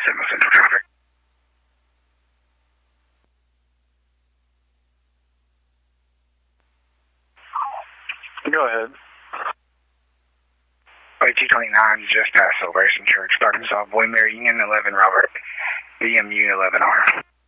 signal central traffic. Go ahead. 229 just past Celebration Church, Arkansas, Boy Mary Union 11 Robert, BMU 11R.